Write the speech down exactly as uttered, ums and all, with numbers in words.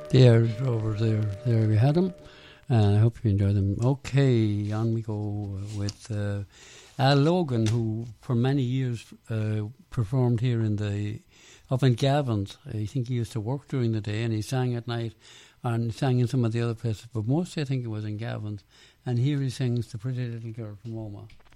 The airs over there. There we had them. And I hope you enjoyed them. Okay, on we go with uh, Al Logan, who for many years uh, performed here in the up in Gavin's. I think he used to work during the day and he sang at night and sang in some of the other places, but mostly I think it was in Gavin's. And here he sings The Pretty Little Girl from Oma.